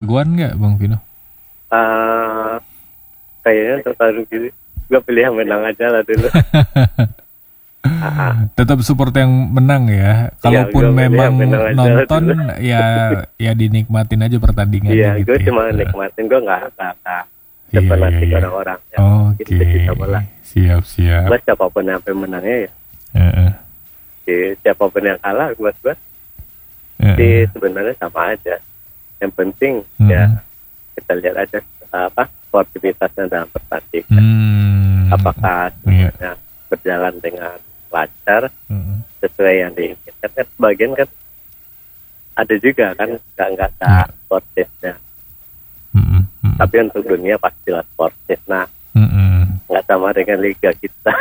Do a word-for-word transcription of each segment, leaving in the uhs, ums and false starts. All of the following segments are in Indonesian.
jagoan nggak Bang Vino? Uh, kayaknya tertarik gitu. Gue pilih yang menang aja lah dulu. Tetap support yang menang ya. Kalaupun ya, memang nonton ya ya dinikmatin aja pertandingannya. Iya, gitu gue ya. cuma nikmatin, gue nggak nggak fanatik iya, iya. orang-orang. Ya. Oke. Okay. Siap siap. Buat siapapun yang menangnya ya. Uh-uh. Jadi, siapapun yang kalah buat gue, uh-uh. sih sebenarnya sama aja. Yang penting uh-uh. ya kita lihat aja apa sportivitasnya dalam pertandingan. Hmm. Apakah semuanya yeah. berjalan dengan lancar uh-uh. sesuai yang diinginkan. Kan sebagian kan ada juga kan nggak nggak yeah. sportifnya. Uh-uh. Uh-uh. Tapi untuk dunia pastilah sportif. Nah nggak uh-uh. sama dengan liga kita.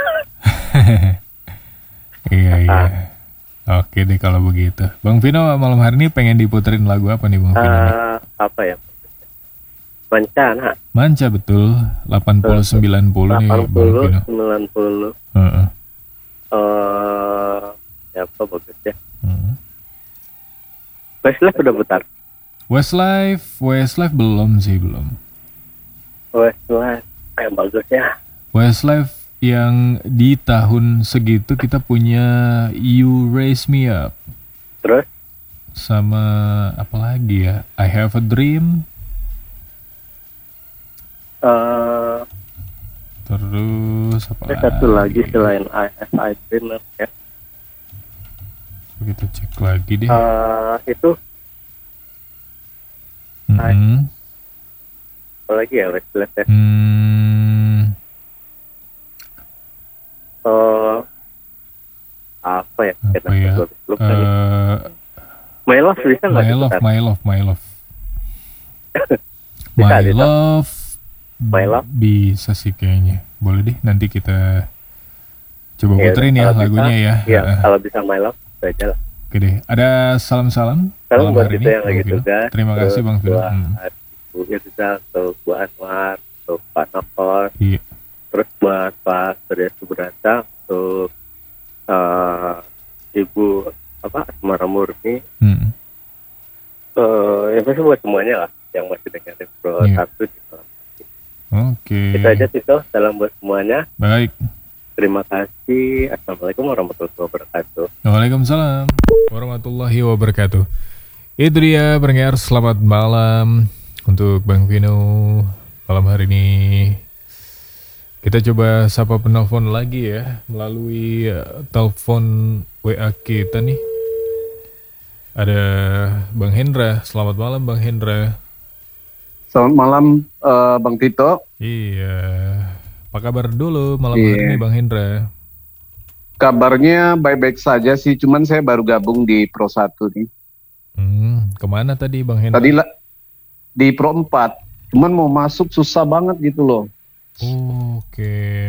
Iya iya. Oke deh kalau begitu. Bang Vino malam hari ini pengen diputerin lagu apa nih Bang Vino? Uh, apa ya? Manca, nah. Manca betul. delapan puluh sembilan puluh nih Bang Vino. sembilan puluh. Heeh. Eh, apa bagus ya? Uh-huh. Westlife udah putar. Westlife, Westlife belum sih belum. Westlife yang bagus ya. Westlife yang di tahun segitu kita punya You Raise Me Up. Terus? Sama apa lagi ya? I Have a Dream. Uh, Terus apa lagi? Satu lagi selain I Have a Dream ya. Kita cek lagi deh. Uh, itu. Mm-hmm. Apa lagi ya Westlife ya? Hmm. Uh, apa ya? Apa ya? Uh, My Love bisa nggak? My Love, My Love, My Love. Bisa, My bisa. Love, My Love bisa sih kayaknya. Boleh deh, nanti kita coba ya, puterin ya lagunya bisa, ya. Iya, uh, kalau bisa My Love, aja lah. Oke deh, ada salam-salam. Salam buat kita yang lagi tugas. Terima kasih Bang Vino. Buat Ibu Irza, atau Bu Anwar, atau Pak Nokor. Iya. Terus buat Pak Surya Subrata, untuk uh, Ibu apa Asmara Murni. Hmm. Uh, yang pasti buat semuanya lah yang masih dengerin Pro yeah. satu di malam. Oke. Okay. Itu aja Tito, salam buat semuanya. Baik. Terima kasih. Assalamualaikum warahmatullahi wabarakatuh. Waalaikumsalam warahmatullahi wabarakatuh. Itu dia pendengar, selamat malam untuk Bang Vino malam hari ini. Kita coba sapa penelpon lagi ya melalui uh, telepon W A kita nih. Ada Bang Hendra. Selamat malam Bang Hendra. Selamat malam uh, Bang Tito. Iya. Apa kabar dulu malam iya. hari ini Bang Hendra? Kabarnya baik-baik saja sih, cuman saya baru gabung di Pro satu nih. Hmm, kemana tadi Bang Hendra? Tadi la- di Pro empat, cuman mau masuk susah banget gitu loh. Oh, Oke. Okay.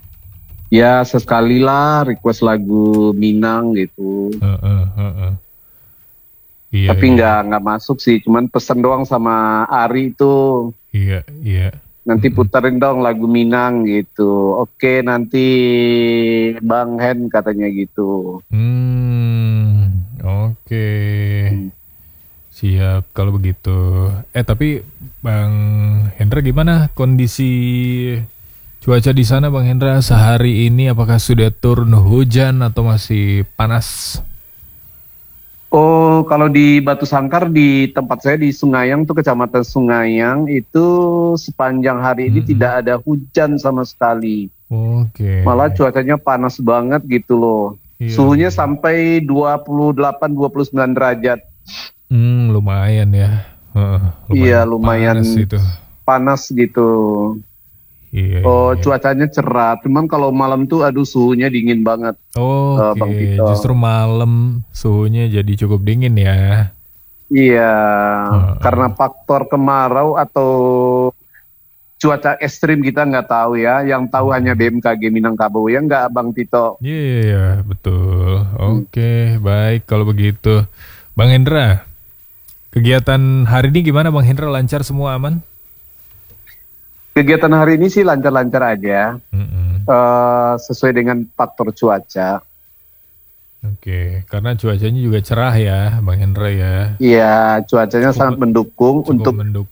Ya sesekali lah request lagu Minang gitu. Uh, uh, uh, uh. Iya, Tapi iya. nggak nggak masuk sih, cuman pesen doang sama Ari itu. Iya iya. Nanti puterin dong lagu Minang gitu. Oke nanti Bang Hen katanya gitu. Hmm oke. Okay. Hmm. Siap kalau begitu. Eh tapi Bang Hendra gimana kondisi cuaca di sana Bang Hendra sehari ini? Apakah sudah turun hujan atau masih panas? Oh, kalau di Batu Sangkar di tempat saya di Sungayang tuh Kecamatan Sungayang itu sepanjang hari ini mm-hmm. tidak ada hujan sama sekali. Oke. Okay. Malah cuacanya panas banget gitu loh. Iya. Suhunya sampai dua puluh delapan sampai dua puluh sembilan derajat. Hmm, lumayan ya. Uh, lumayan iya, lumayan panas, itu. panas gitu. Iya, oh, iya. cuacanya cerah. Cuman kalau malam tuh aduh suhunya dingin banget. Oh, uh, Oke. Okay. Justru malam suhunya jadi cukup dingin ya. Iya, uh, karena faktor kemarau atau cuaca ekstrim kita nggak tahu ya. Yang tahu hanya B M K G Minangkabau ya nggak Bang Tito? Iya, yeah, yeah, betul. Oke, okay, hmm. baik kalau begitu. Bang Hendra, kegiatan hari ini gimana Bang Hendra? Lancar semua aman? Kegiatan hari ini sih lancar-lancar aja, mm-hmm. uh, sesuai dengan faktor cuaca. Oke, karena cuacanya juga cerah ya, Bang Hendra ya. Iya, cuacanya cukup, sangat mendukung cukup untuk mendukung.